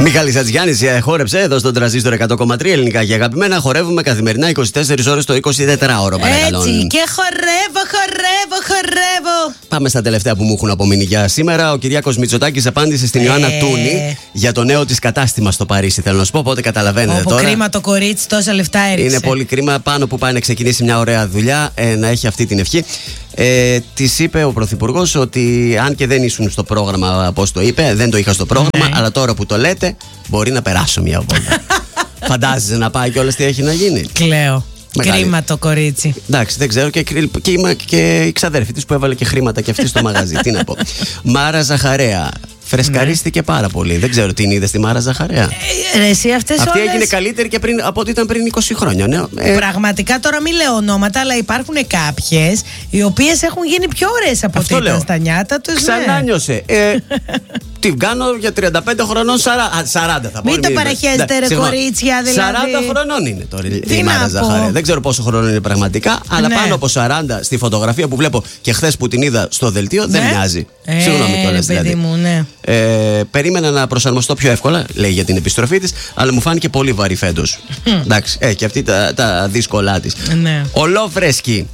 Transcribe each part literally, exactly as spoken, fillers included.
Μιχάλης Ατζιάννης χόρεψε εδώ στον Τρανζίστορ εκατό κόμμα τρία ελληνικά και αγαπημένα. Χορεύουμε καθημερινά είκοσι τέσσερις ώρες το εικοσιτετράωρο, παρακαλώ. Έτσι, και χορεύω, χορεύω, χορεύω. Πάμε στα τελευταία που μου έχουν απομείνει για σήμερα. Ο Κυριάκος Μητσοτάκης απάντησε στην ε... Ιωάννα Τούνη για το νέο της κατάστημα στο Παρίσι. Θέλω να σου πω, οπότε καταλαβαίνετε Όπου τώρα. Κρίμα το κορίτσι, τόσα λεφτά έριξε. Είναι πολύ κρίμα, πάνω που πάει να ξεκινήσει μια ωραία δουλειά, ε, να έχει αυτή την ευχή. Ε, της είπε ο Πρωθυπουργός ότι αν και δεν ήσουν στο πρόγραμμα, πώς το είπε, δεν το είχα στο πρόγραμμα, ναι. Αλλά τώρα που το λέτε, μπορεί να περάσω μια βόλτα. Φαντάζεσαι να πάει κιόλας τι έχει να γίνει. Κλαίω. Μεγάλη. Κρίμα το κορίτσι. Εντάξει, δεν ξέρω. Και, και, και, και η ξαδέρφη της που έβαλε και χρήματα και αυτή στο μαγαζί. Τι να πω. Μάρα Ζαχαρέα. Φρεσκαρίστηκε ναι. πάρα πολύ. Δεν ξέρω τι είδε στη Μάρα Ζαχαρέα. Ε, ρε, εσύ, αυτές Αυτή όλες... έγινε καλύτερη και πριν, από ό,τι ήταν πριν είκοσι χρόνια. Ναι. Ε... Πραγματικά τώρα μην λέω ονόματα, αλλά υπάρχουν κάποιες οι οποίες έχουν γίνει πιο ωραίες από ό,τι ήταν στα νιάτα τους. Ξανά ναι. νιώσε. Ε, την κάνω για τριάντα πέντε χρονών, σαράντα θα πω. Μην το παραχέζετε, ρε κορίτσια, δηλαδή. σαράντα χρονών είναι τώρα η Μάρα Ζαχαρέα. Δεν ξέρω πόσο χρόνο είναι πραγματικά, αλλά ναι. πάνω από σαράντα στη φωτογραφία που βλέπω και χθες που την είδα στο δελτίο, ναι. δεν μοιάζει. Ε, Συγγνώμη κιόλας δηλαδή. Μου, ναι. ε, περίμενα να προσαρμοστώ πιο εύκολα, λέει για την επιστροφή της, αλλά μου φάνηκε πολύ βαρύ φέτος. Εντάξει, έχει και αυτή τα, τα δύσκολά της. Ναι. Ολόφρεσκι.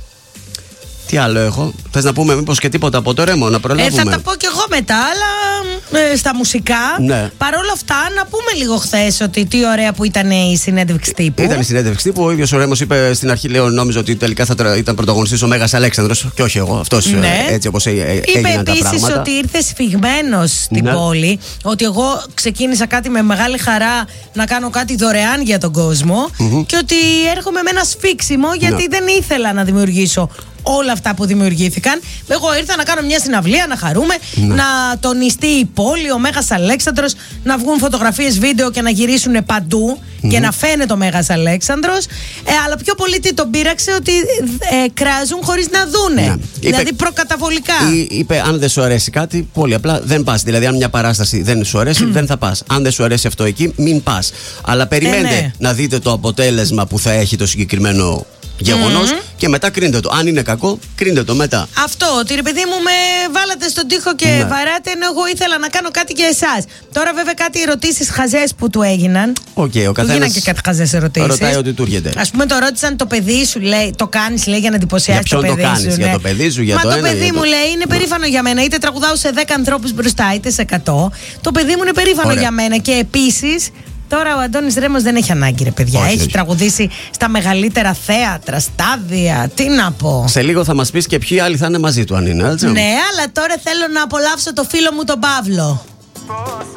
Τι άλλο έχω, θες να πούμε μήπως και τίποτα από το Ρέμο, να προλάβουμε? Ε, θα τα πω κι εγώ μετά, αλλά ε, στα μουσικά. Ναι. Παρ' όλα αυτά, να πούμε λίγο χθες ότι τι ωραία που ήταν η συνέντευξη τύπου. Ήταν η συνέντευξη τύπου. Ο ίδιος ο Ρέμος είπε στην αρχή, λέω, νόμιζα ότι τελικά θα ήταν πρωταγωνιστής ο Μέγας Αλέξανδρος. Και όχι εγώ, αυτός ναι. έτσι όπως έγινε. Είπε επίσης ότι ήρθε σφιγμένος στην ναι. πόλη. Ότι εγώ ξεκίνησα κάτι με μεγάλη χαρά να κάνω κάτι δωρεάν για τον κόσμο. Mm-hmm. Και ότι έρχομαι με ένα σφίξιμο γιατί ναι. δεν ήθελα να δημιουργήσω όλα αυτά που δημιουργήθηκαν. Εγώ ήρθα να κάνω μια συναυλία, να χαρούμε, ναι. να τονιστεί η πόλη, ο Μέγας Αλέξανδρος, να βγουν φωτογραφίες, βίντεο και να γυρίσουν παντού mm-hmm. και να φαίνεται ο Μέγας Αλέξανδρος. Ε, αλλά πιο πολύ τι τον πείραξε, ότι ε, κράζουν χωρίς να δούνε. Ναι. Δηλαδή είπε, προκαταβολικά. Είπε, αν δεν σου αρέσει κάτι, πολύ απλά δεν πας. Δηλαδή, αν μια παράσταση δεν σου αρέσει, mm. δεν θα πας. Αν δεν σου αρέσει αυτό εκεί, μην πας. Αλλά περιμένετε ε, ναι. να δείτε το αποτέλεσμα που θα έχει το συγκεκριμένο γεγονός mm-hmm. και μετά κρίνετε το. Αν είναι κακό, κρίνετε το μετά. Αυτό, ότι ρε παιδί μου με βάλατε στον τοίχο και ναι. βαράτε, ενώ εγώ ήθελα να κάνω κάτι για εσάς. Τώρα, βέβαια, κάτι ερωτήσεις χαζές που του έγιναν. Οκ, okay, ο καθένας. Του γίναν και κάτι χαζές ερωτήσεις. Ρωτάει ότι του έρχεται. Ας πούμε, το ρώτησαν το παιδί σου, λέει, το κάνεις, λέει, για να εντυπωσιάσεις το παιδί το κάνεις, σου. Για ναι. το παιδί σου, για Μα το, το ένα, παιδί μου, το... λέει, είναι περήφανο για μένα. Είτε τραγουδάω σε δέκα ανθρώπους μπροστά, είτε σε εκατό. Το παιδί μου είναι περήφανο Ωραία. για μένα. Και επίσης. Τώρα ο Αντώνης Ρέμος δεν έχει ανάγκη, ρε παιδιά. Όχι, έχει όχι. τραγουδήσει στα μεγαλύτερα θέατρα, στάδια. Τι να πω. Σε λίγο θα μας πεις και ποιοι άλλοι θα είναι μαζί του, αν είναι, έτσι. Ναι, αλλά τώρα θέλω να απολαύσω το φίλο μου τον Παύλο.